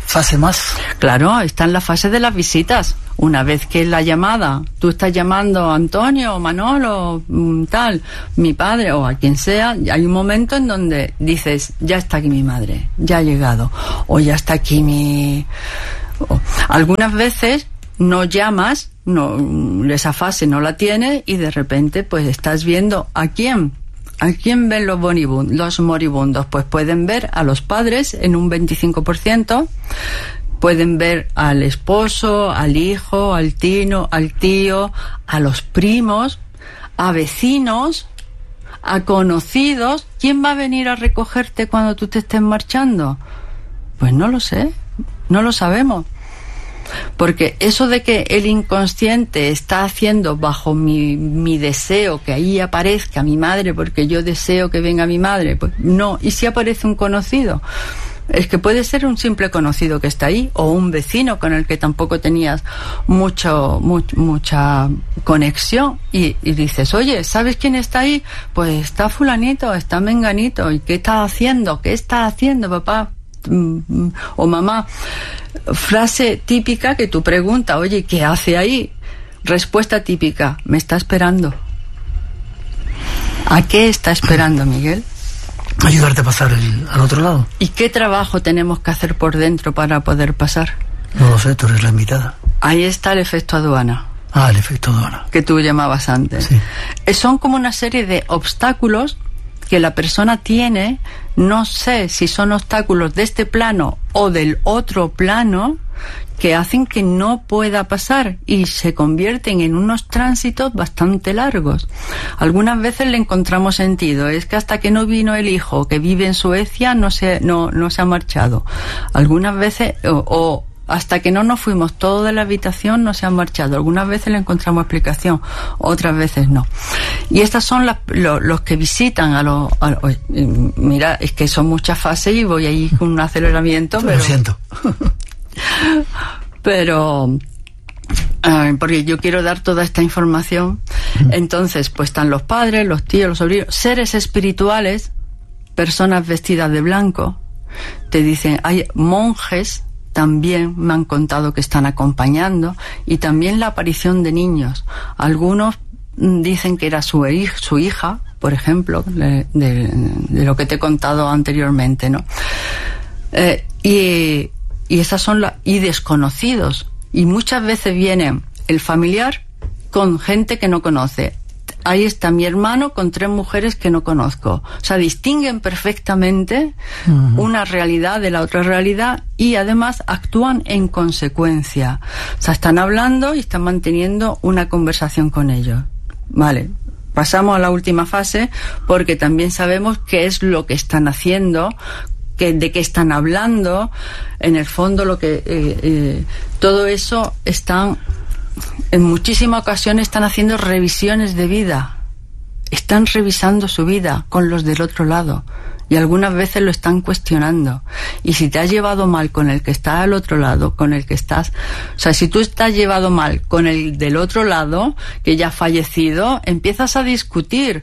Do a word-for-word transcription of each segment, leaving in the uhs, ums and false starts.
fase más. Claro, está en la fase de las visitas. Una vez que la llamada, tú estás llamando a Antonio, Manolo, tal, mi padre o a quien sea, hay un momento en donde dices, ya está aquí mi madre, ya ha llegado, o ya está aquí mi... o... Algunas veces no llamas, no, esa fase no la tienes y de repente pues estás viendo a quién. ¿A quién ven los moribundos? Los moribundos, pues pueden ver a los padres en un veinticinco por ciento, pueden ver al esposo, al hijo, al tino, al tío, a los primos, a vecinos, a conocidos. ¿Quién va a venir a recogerte cuando tú te estés marchando? Pues no lo sé, no lo sabemos. Porque eso de que el inconsciente está haciendo bajo mi, mi deseo que ahí aparezca mi madre porque yo deseo que venga mi madre, pues no. ¿Y si aparece un conocido? Es que puede ser un simple conocido que está ahí o un vecino con el que tampoco tenías mucho, much, mucha conexión y, y dices, oye, ¿sabes quién está ahí? Pues está fulanito, está menganito. ¿Y qué está haciendo? ¿Qué está haciendo, papá? O mamá. Frase típica que tú preguntas, oye, ¿qué hace ahí? Respuesta típica, me está esperando. ¿A qué está esperando, Miguel? Ayudarte a pasar el, al otro lado. ¿Y qué trabajo tenemos que hacer por dentro para poder pasar? No lo sé, tú eres la invitada. Ahí está el efecto aduana. Ah, el efecto aduana. Que tú llamabas antes. Sí. Son como una serie de obstáculos que la persona tiene, no sé si son obstáculos de este plano o del otro plano, que hacen que no pueda pasar y se convierten en unos tránsitos bastante largos. Algunas veces le encontramos sentido, es que hasta que no vino el hijo que vive en Suecia no se, no, no se ha marchado. Algunas veces, o, o hasta que no nos fuimos todos de la habitación no se han marchado. Algunas veces le encontramos explicación, otras veces no. Y estas son las, lo, los que visitan a los... A, a, mira, es que son muchas fases y voy ahí con un aceleramiento, pero... Lo siento. Pero... Uh, porque yo quiero dar toda esta información. Entonces, pues están los padres, los tíos, los sobrinos, seres espirituales, personas vestidas de blanco. Te dicen, hay monjes... También me han contado que están acompañando y también la aparición de niños. Algunos dicen que era su, hij- su hija, por ejemplo, de, de, de lo que te he contado anteriormente, ¿no? Eh, y, y esas son las y desconocidos. Y muchas veces viene el familiar con gente que no conoce. Ahí está mi hermano con tres mujeres que no conozco. O sea, distinguen perfectamente uh-huh. una realidad de la otra realidad y además actúan en consecuencia. O sea, están hablando y están manteniendo una conversación con ellos. Vale, pasamos a la última fase porque también sabemos qué es lo que están haciendo, que, de qué están hablando. En el fondo, lo que eh, eh, todo eso están... En muchísimas ocasiones están haciendo revisiones de vida. Están revisando su vida con los del otro lado. Y algunas veces lo están cuestionando. Y si te has llevado mal con el que está al otro lado, con el que estás... O sea, si tú estás llevado mal con el del otro lado, que ya ha fallecido, empiezas a discutir.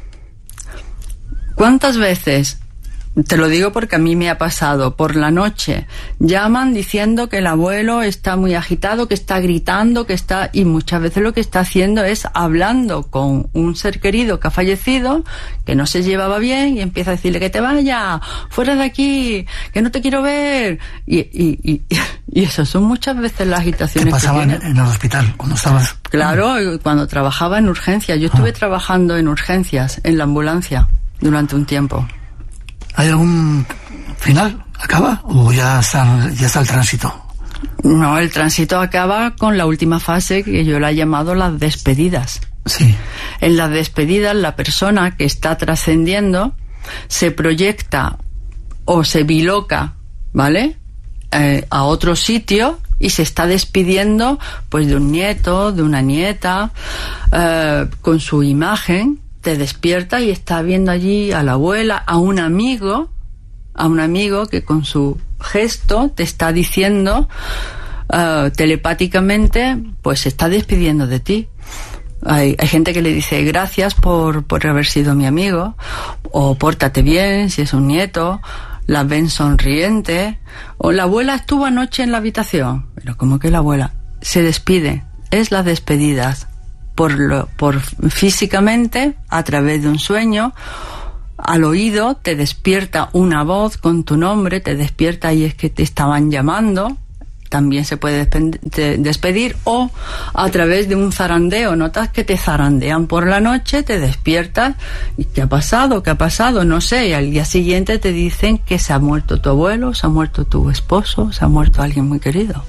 ¿Cuántas veces... Te lo digo porque a mí me ha pasado. Por la noche llaman diciendo que el abuelo está muy agitado, que está gritando, que está... Y muchas veces lo que está haciendo es hablando con un ser querido que ha fallecido, que no se llevaba bien, y empieza a decirle que te vaya, fuera de aquí, que no te quiero ver. Y, y, y, y eso son muchas veces las agitaciones que pasaban que tienen. En el hospital, cuando estabas... Claro, cuando trabajaba en urgencias. Yo estuve ah. trabajando en urgencias, en la ambulancia, durante un tiempo. ¿Hay algún final? ¿Acaba? ¿O ya está, ya está el tránsito? No, el tránsito acaba con la última fase que yo la he llamado las despedidas. Sí. En las despedidas, la persona que está trascendiendo se proyecta o se biloca, ¿vale? Eh, a otro sitio y se está despidiendo, pues, de un nieto, de una nieta, eh, con su imagen. Te despierta y está viendo allí a la abuela, a un amigo, a un amigo que con su gesto te está diciendo uh, telepáticamente, pues se está despidiendo de ti. Hay, hay gente que le dice gracias por, por haber sido mi amigo, o pórtate bien si es un nieto. las ven sonrientes, o la abuela estuvo anoche en la habitación, pero ¿cómo que la abuela? Se despide, es las despedidas, por, lo, por físicamente, a través de un sueño, al oído te despierta una voz con tu nombre, te despierta y es que te estaban llamando, también se puede despedir, o a través de un zarandeo, notas que te zarandean por la noche, te despiertas, y ¿qué ha pasado? ¿Qué ha pasado? No sé, y al día siguiente te dicen que se ha muerto tu abuelo, se ha muerto tu esposo, se ha muerto alguien muy querido.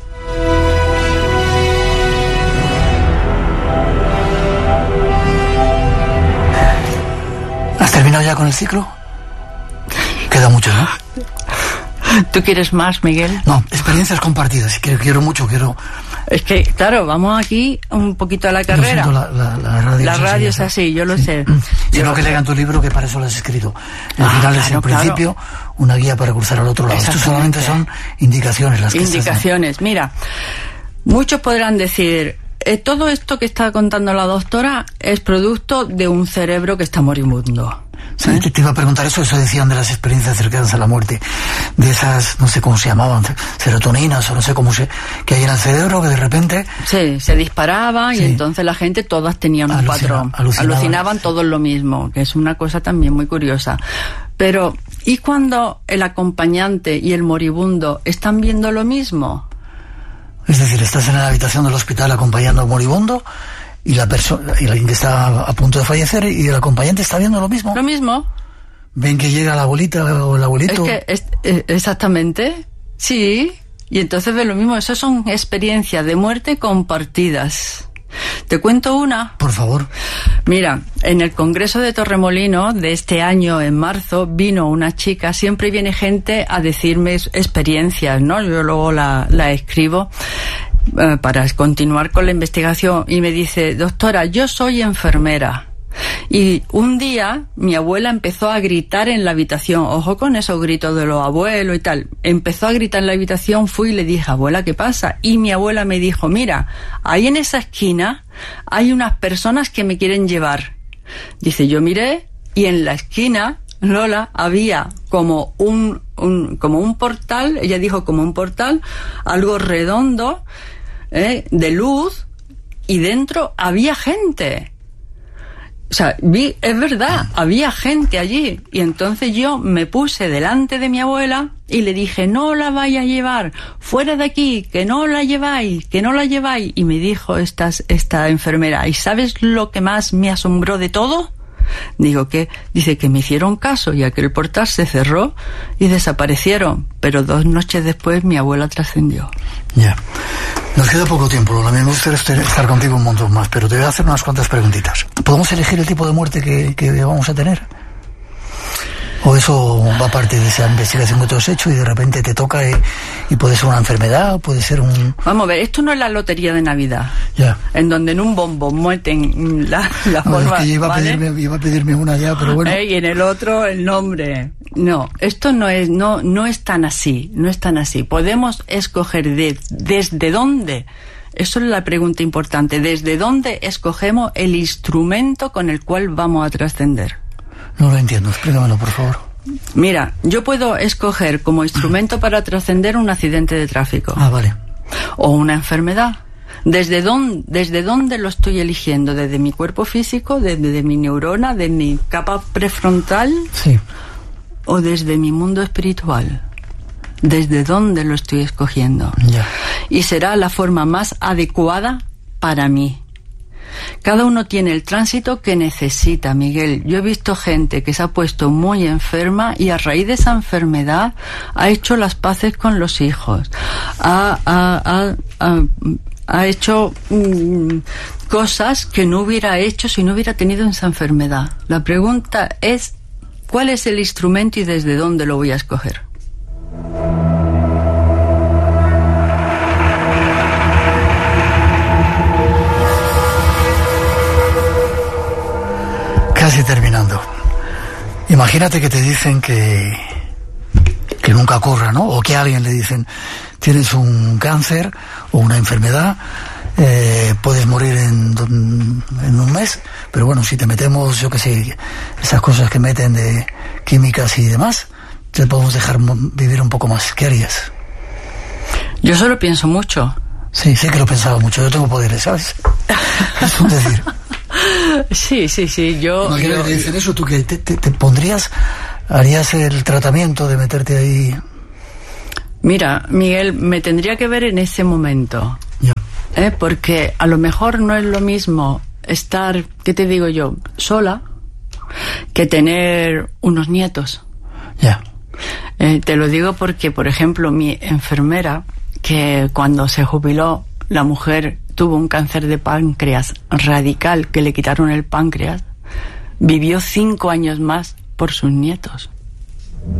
¿Has terminado ya con el ciclo? Queda mucho, ¿no? ¿Tú quieres más, Miguel? No, experiencias compartidas. Quiero, quiero mucho, quiero... Es que, claro, vamos aquí un poquito a la carrera. La, la, la radio, la es, radio así, es así, yo lo sí. sé. Sino yo que lean tu libro, que para eso lo has escrito. El ah, final claro, es el principio, claro. Una guía para cruzar al otro lado. Esto solamente son indicaciones las que Indicaciones. Mira, muchos podrán decir... Eh, todo esto que está contando la doctora es producto de un cerebro que está moribundo. Sí, ¿eh? te, te iba a preguntar eso, eso decían de las experiencias cercanas a la muerte, de esas, no sé cómo se llamaban, serotoninas o no sé cómo se, que hay en el cerebro que de repente... Sí, se disparaba, sí. Y entonces la gente todas tenían un Alucina, patrón. Alucinaban, alucinaban sí. Todos lo mismo, que es una cosa también muy curiosa. Pero, ¿y cuando el acompañante y el moribundo están viendo lo mismo? Es decir, estás en la habitación del hospital acompañando a un moribundo y la persona, y alguien que está a punto de fallecer y el acompañante está viendo lo mismo. Lo mismo. Ven que llega la abuelita o el abuelito. Es que es, es, exactamente, sí. Y entonces ven lo mismo. Eso son experiencias de muerte compartidas. ¿Te cuento una? Por favor. Mira, en el Congreso de Torremolinos de este año, en marzo, vino una chica, siempre viene gente a decirme experiencias, ¿no? Yo luego la, la escribo eh, para continuar con la investigación y me dice, doctora, yo soy enfermera. Y un día mi abuela empezó a gritar en la habitación, ojo con esos gritos de los abuelos y tal, empezó a gritar en la habitación, fui y le dije, abuela, ¿qué pasa? Y mi abuela me dijo, mira, ahí en esa esquina hay unas personas que me quieren llevar. Dice, yo miré y en la esquina, Lola, había como un, un como un portal, ella dijo como un portal, algo redondo, eh, de luz, y dentro había gente. O sea, vi, es verdad, había gente allí. Y entonces yo me puse delante de mi abuela y le dije, no la vaya a llevar, fuera de aquí, que no la lleváis, que no la lleváis. Y me dijo esta, esta enfermera, ¿y sabes lo que más me asombró de todo? Digo, ¿qué? Dice que me hicieron caso y aquel portal se cerró y desaparecieron. Pero dos noches después mi abuela trascendió. Ya. Nos queda poco tiempo, Lola. Me gustaría estar contigo un montón más, pero te voy a hacer unas cuantas preguntitas. ¿Podemos elegir el tipo de muerte que, que vamos a tener? ¿O eso va parte de esa investigación que tú has hecho y de repente te toca y, y puede ser una enfermedad, puede ser un... Vamos a ver, esto no es la lotería de Navidad. Ya. En donde en un bombo mueten la, la no, forma... Es que yo iba, ¿vale? a pedirme, iba a pedirme una ya, pero bueno... Eh, y en el otro el nombre. No, esto no es, no, no es tan así, no es tan así. Podemos escoger de, desde dónde... Eso es la pregunta importante. ¿Desde dónde escogemos el instrumento con el cual vamos a trascender? No lo entiendo, explícamelo, por favor. Mira, yo puedo escoger como instrumento para trascender un accidente de tráfico. Ah, vale. O una enfermedad. ¿Desde dónde, desde dónde lo estoy eligiendo? ¿Desde mi cuerpo físico? ¿Desde de mi neurona? ¿De mi capa prefrontal? Sí. ¿O desde mi mundo espiritual? ¿Desde dónde lo estoy escogiendo? Ya. Y será la forma más adecuada para mí. Cada uno tiene el tránsito que necesita, Miguel. Yo he visto gente que se ha puesto muy enferma y a raíz de esa enfermedad ha hecho las paces con los hijos. Ha, ha, ha, ha, ha hecho mmm, cosas que no hubiera hecho si no hubiera tenido esa enfermedad. La pregunta es, ¿cuál es el instrumento y desde dónde lo voy a escoger? Casi terminando. Imagínate que te dicen que que nunca ocurra, ¿no? O que a alguien le dicen, tienes un cáncer o una enfermedad, eh, puedes morir en, en un mes, pero bueno, si te metemos, yo qué sé, esas cosas que meten de químicas y demás, te podemos dejar vivir un poco más. ¿Qué harías? Yo solo pienso mucho. Sí, sé que lo pensaba mucho. Yo tengo poderes, ¿sabes? Es un decir. Sí, sí, sí. Yo. Imagínate yo... que te dicen eso, tú que te, te, te pondrías, harías el tratamiento de meterte ahí. Mira, Miguel, me tendría que ver en ese momento. Ya. ¿Eh? Porque a lo mejor no es lo mismo estar, ¿qué te digo yo? Sola, que tener unos nietos. Ya. Eh, te lo digo porque, por ejemplo, mi enfermera, que cuando se jubiló, la mujer tuvo un cáncer de páncreas radical, que le quitaron el páncreas, vivió cinco años más por sus nietos.